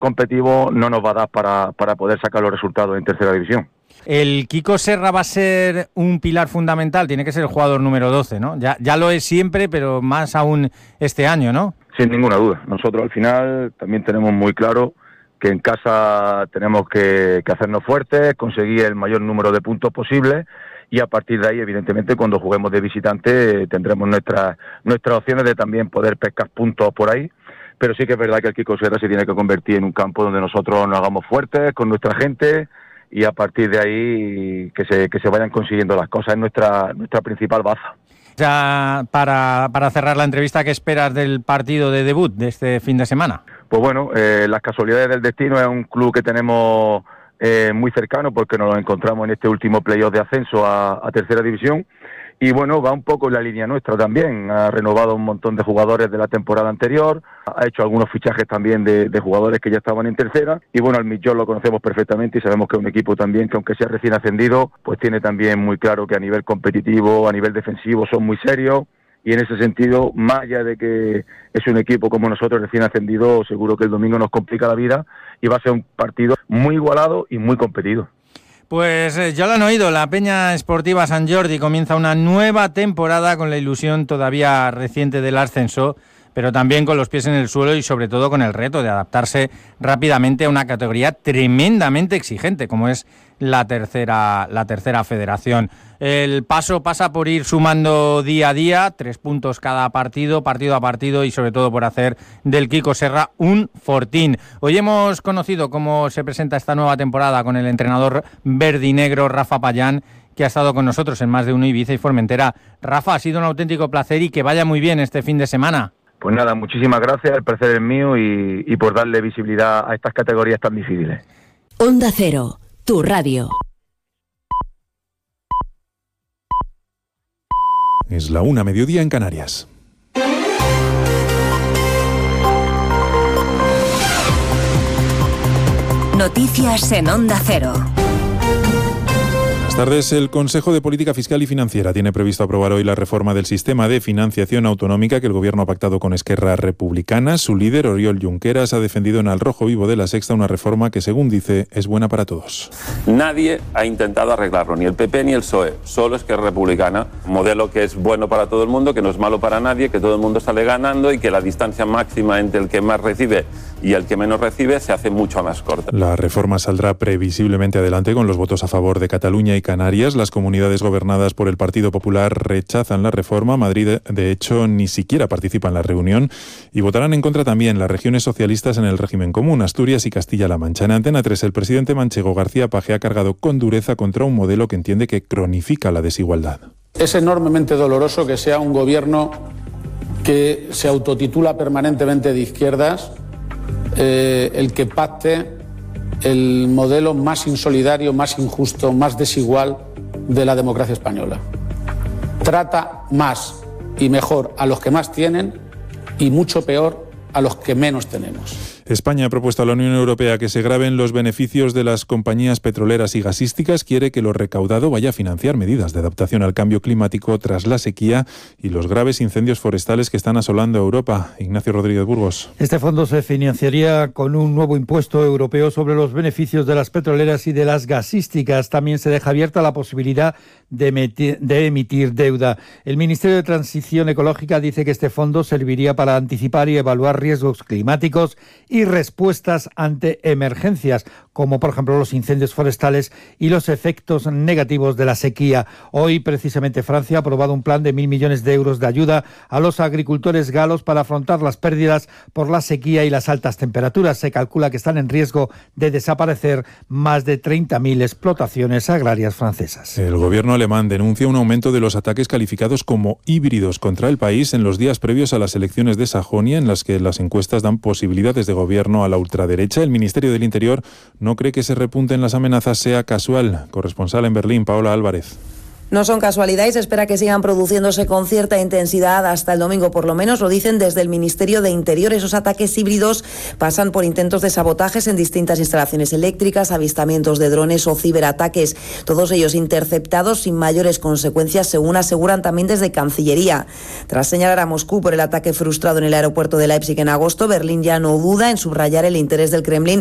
competitivo no nos va a dar para poder sacar los resultados en tercera división. El Quico Serra va a ser un pilar fundamental, tiene que ser el jugador número 12, ¿no? Ya lo es siempre, pero más aún este año, ¿no? Sin ninguna duda. Nosotros al final también tenemos muy claro que en casa tenemos que hacernos fuertes, conseguir el mayor número de puntos posible y a partir de ahí, evidentemente, cuando juguemos de visitante tendremos nuestras opciones de también poder pescar puntos por ahí. Pero sí que es verdad que el Quico Serra se tiene que convertir en un campo donde nosotros nos hagamos fuertes con nuestra gente y a partir de ahí que se vayan consiguiendo las cosas. Es nuestra principal baza. Ya para cerrar la entrevista, ¿qué esperas del partido de debut de este fin de semana? Pues bueno, las casualidades del destino, es un club que tenemos muy cercano porque nos lo encontramos en este último playoff de ascenso a tercera división. Y bueno, va un poco en la línea nuestra también. Ha renovado un montón de jugadores de la temporada anterior, ha hecho algunos fichajes también de jugadores que ya estaban en tercera. Y bueno, al Millón lo conocemos perfectamente y sabemos que es un equipo también que, aunque sea recién ascendido, pues tiene también muy claro que a nivel competitivo, a nivel defensivo, son muy serios. Y en ese sentido, más allá de que es un equipo como nosotros recién ascendido, seguro que el domingo nos complica la vida y va a ser un partido muy igualado y muy competido. Pues ya lo han oído, la Peña Esportiva Sant Jordi comienza una nueva temporada con la ilusión todavía reciente del ascenso, pero también con los pies en el suelo y sobre todo con el reto de adaptarse rápidamente a una categoría tremendamente exigente como es la tercera federación. El paso pasa por ir sumando día a día, 3 puntos cada partido a partido y sobre todo por hacer del Quico Serra un fortín. Hoy hemos conocido cómo se presenta esta nueva temporada con el entrenador verdinegro Rafa Payán, que ha estado con nosotros en Más de Uno Ibiza y Formentera. Rafa, ha sido un auténtico placer y que vaya muy bien este fin de semana. Pues nada, muchísimas gracias, el placer es mío y por darle visibilidad a estas categorías tan difíciles. Onda Cero, tu radio. Es la 1:00 mediodía en Canarias. Noticias en Onda Cero. Buenas tardes. El Consejo de Política Fiscal y Financiera tiene previsto aprobar hoy la reforma del sistema de financiación autonómica que el Gobierno ha pactado con Esquerra Republicana. Su líder, Oriol Junqueras, ha defendido en Al Rojo Vivo de La Sexta una reforma que, según dice, es buena para todos. Nadie ha intentado arreglarlo, ni el PP ni el PSOE, solo Esquerra Republicana. Un modelo que es bueno para todo el mundo, que no es malo para nadie, que todo el mundo sale ganando y que la distancia máxima entre el que más recibe y el que menos recibe se hace mucho más corta. La reforma saldrá previsiblemente adelante con los votos a favor de Cataluña y Canarias. Las comunidades gobernadas por el Partido Popular rechazan la reforma. Madrid, de hecho, ni siquiera participa en la reunión y votarán en contra también las regiones socialistas en el régimen común, Asturias y Castilla-La Mancha. En Antena 3, el presidente manchego García Page ha cargado con dureza contra un modelo que entiende que cronifica la desigualdad. Es enormemente doloroso que sea un gobierno que se autotitula permanentemente de izquierdas el que pacte el modelo más insolidario, más injusto, más desigual de la democracia española. Trata más y mejor a los que más tienen y mucho peor a los que menos tenemos. España ha propuesto a la Unión Europea que se graven los beneficios de las compañías petroleras y gasísticas. Quiere que lo recaudado vaya a financiar medidas de adaptación al cambio climático tras la sequía y los graves incendios forestales que están asolando Europa. Ignacio Rodríguez Burgos. Este fondo se financiaría con un nuevo impuesto europeo sobre los beneficios de las petroleras y de las gasísticas. También se deja abierta la posibilidad de emitir deuda. El Ministerio de Transición Ecológica dice que este fondo serviría para anticipar y evaluar riesgos climáticos y respuestas ante emergencias, como por ejemplo los incendios forestales y los efectos negativos de la sequía. Hoy, precisamente, Francia ha aprobado un plan de 1.000 millones de euros de ayuda a los agricultores galos para afrontar las pérdidas por la sequía y las altas temperaturas. Se calcula que están en riesgo de desaparecer más de 30.000 explotaciones agrarias francesas. El gobierno alemán denuncia un aumento de los ataques calificados como híbridos contra el país en los días previos a las elecciones de Sajonia, en las que las encuestas dan posibilidades de gobierno a la ultraderecha. El Ministerio del Interior no cree que ese repunte en las amenazas sea casual. Corresponsal en Berlín, Paola Álvarez. No son casualidad y se espera que sigan produciéndose con cierta intensidad hasta el domingo, por lo menos lo dicen desde el Ministerio de Interior. Esos ataques híbridos pasan por intentos de sabotajes en distintas instalaciones eléctricas, avistamientos de drones o ciberataques, todos ellos interceptados sin mayores consecuencias, según aseguran también desde Cancillería. Tras señalar a Moscú por el ataque frustrado en el aeropuerto de Leipzig en agosto, Berlín ya no duda en subrayar el interés del Kremlin